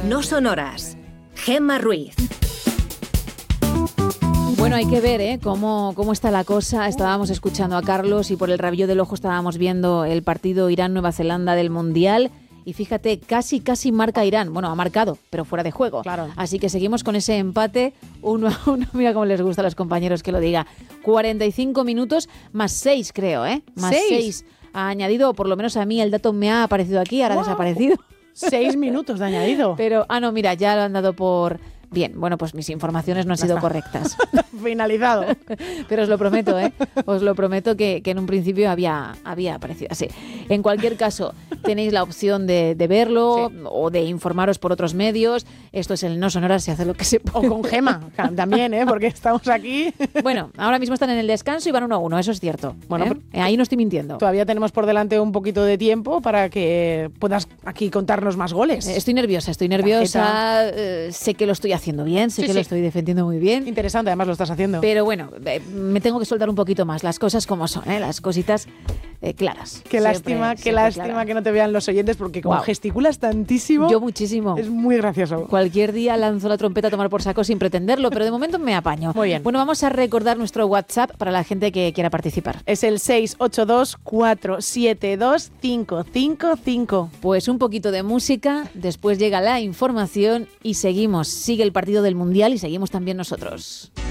No Sonoras. Gemma Ruiz. Bueno, hay que ver cómo está la cosa. Estábamos escuchando a Carlos y por el rabillo del ojo estábamos viendo el partido Irán-Nueva Zelanda del Mundial. Y fíjate, casi marca Irán. Bueno, ha marcado, pero fuera de juego. Claro. Así que seguimos con ese empate 1-1. Mira cómo les gusta a los compañeros que lo diga. 45 minutos más 6, creo, Más 6 ha añadido, o por lo menos a mí el dato me ha aparecido aquí, ahora ha desaparecido. 6 minutos de añadido. Pero, no, mira, ya lo han dado por... Bien, bueno, pues mis informaciones no han sido correctas. Finalizado. Pero os lo prometo, Os lo prometo que en un principio había aparecido así. En cualquier caso, tenéis la opción de verlo o de informaros por otros medios. Esto es el No Sonoras, se hace lo que se puede. O con Gemma también, porque estamos aquí. Bueno, ahora mismo están en el descanso y van 1-1, eso es cierto. Bueno, ahí no estoy mintiendo. Todavía tenemos por delante un poquito de tiempo para que puedas aquí contarnos más goles. Estoy nerviosa. Sé que lo estoy haciendo bien, sé que lo estoy defendiendo muy bien. Interesante, además lo estás haciendo. Pero bueno, me tengo que soltar un poquito más, las cosas como son, las cositas claras. Qué lástima que no te vean los oyentes porque como gesticulas tantísimo. Yo muchísimo. Es muy gracioso. Cualquier día lanzo la trompeta a tomar por saco sin pretenderlo, pero de momento me apaño. Muy bien. Bueno, vamos a recordar nuestro WhatsApp para la gente que quiera participar. Es el 682-472-555. Pues un poquito de música, después llega la información y seguimos. Sigue el partido del Mundial y seguimos también nosotros.